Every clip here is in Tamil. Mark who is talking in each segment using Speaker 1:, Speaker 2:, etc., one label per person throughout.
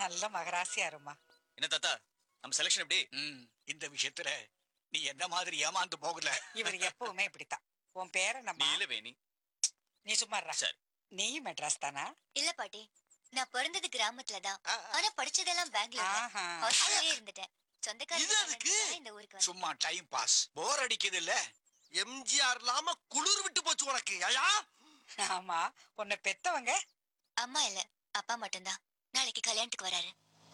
Speaker 1: நல்ல மகராசியா இருமா.
Speaker 2: என்ன தாத்தா நம்ம செலக்ஷன் எப்படி?
Speaker 3: இந்த விஷயத்துல நீ என்ன மாதிரி ஏமாந்து போகல.
Speaker 1: இவர் எப்பவுமே இப்படித்தான். உன் பேரை நம்ம
Speaker 2: இல்ல வேணி.
Speaker 1: நீ சும்மா இருடா.
Speaker 2: சரி.
Speaker 1: நீ மெட்ராஸ் தானா?
Speaker 4: இல்ல பாட்டி, நான் பிறந்தது கிராமத்துல தான். ஆனா படிச்சதெல்லாம் பெங்களூர்ல. ஹாஸ்டல்லே இருந்துட்டேன். சொந்தக்காரங்க இந்த ஊருக்கு வந்து
Speaker 3: சும்மா டைம் பாஸ். போர் அடிக்குது இல்ல?
Speaker 5: எம்ஜிஆர் இல்லாம குளிர் விட்டு போச்சு உனக்கு. ஐயா
Speaker 1: ஆமா, உன்னை பெத்தவங்க
Speaker 4: அம்மா இல்ல, அப்பா மட்டும்தான். நாளைக்கு கல்யாணத்துக்கு வராரு.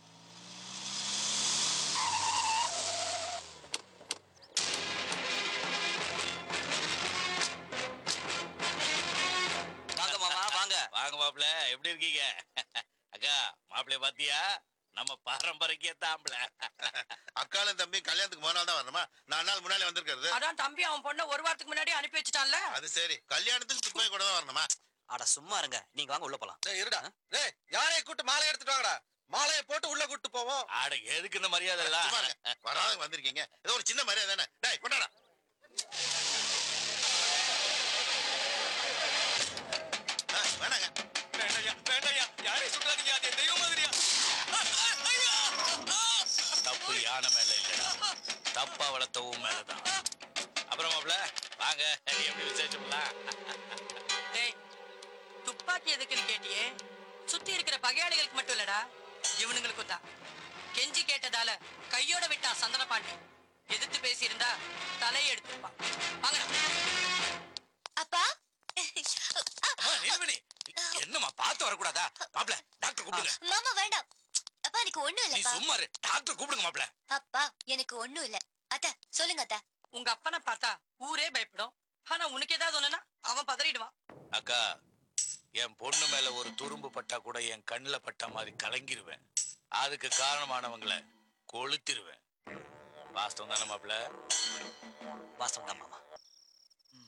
Speaker 2: வாங்க மாமா வாங்க. வாங்க மாப்பிள்ள, எப்படி இருக்கீங்க? அக்கா மாப்பிள்ளைய பாத்தியா? நம்ம பாரம்பரிய தாம்பள.
Speaker 5: அக்காலும் தம்பி கல்யாணத்துக்கு முதல்ல தான் வரணுமா? 4 நாள் முன்னாலே வந்திருக்கிறது.
Speaker 1: அதான் தம்பி அவன் பொண்ண ஒரு வாரத்துக்கு முன்னாடி அனுப்பி வச்சுட்டான்ல.
Speaker 5: அது சரி, கல்யாணத்துக்கு துப்பாக்கி கூட தான் வரணுமா?
Speaker 6: அட சும்மா இருங்க, நீங்க வாங்க உள்ள போலாம்.
Speaker 5: இருடா டேய், யாரைய கூட்டு மாலை எடுத்துட்டு வாங்கடா. மாலையை போட்டு உள்ள கூட்டு போவோம்.
Speaker 2: ஆட எதுக்கு இந்த மரியாதை எல்லாம்?
Speaker 5: வராத வந்திருக்கீங்க, ஏதோ ஒரு சின்ன மரியாதை தானே. டேய் கொண்டாடா. வேணாங்க
Speaker 2: வேண்டாயா, யாரையும் சுட்டாதீங்க, அது தெய்வம் மாதிரியா. தப்பு யானை மேல இல்லடா, தப்பா வளர்த்தவும் மேலதான். அப்புறம் மாப்பிள்ள வாங்க, எப்படி விசேஷம்லாம்?
Speaker 1: டேய், துப்பாக்கி எதுக்குன்னு கேட்டியே? சுத்தி இருக்கிற பகையாளிகளுக்கு மட்டும் இல்லடா, இவனுங்களுக்கும் தான். கெஞ்சி கேட்டதால கையோட விட்டா சந்தன பாண்டி. எதிர்த்து பேசியிருந்தா தலையை எடுத்துப்பான். வாங்க.
Speaker 4: அப்பா
Speaker 3: என்னம்மா பார்த்து வரக்கூடாதா? மாப்பிள்ள டாக்டர் கூப்பிடுங்க.
Speaker 4: மாமா வேண்டாம். அப்பா எனக்கு ஒண்ணும்
Speaker 3: நீ
Speaker 4: இல்லப்பா.
Speaker 3: சும்மா இரு, டாக்டர் கூப்பிடுங்க மாப்பிள்ள.
Speaker 4: அப்பா எனக்கு ஒண்ணும் இல்ல. அத்தை சொல்லுங்க அத்தை.
Speaker 1: உங்க அப்பனை பார்த்தா ஊரே பயப்படும். ஆனா உனக்கு ஏதாவது ஒண்ணுனா அவன் பதறிடுவான்.
Speaker 2: அக்கா, என் பொண்ணு மேல ஒரு துரும்பு பட்டா கூட என் கண்ணுல பட்ட மாதிரி கலங்கிருவேன். அதுக்கு காரணமானவங்களை கொளுத்திருவேன். வாஸ்தவம் தானே மாப்பிள்ள?
Speaker 6: வாஸ்தவம் தான் மாமா.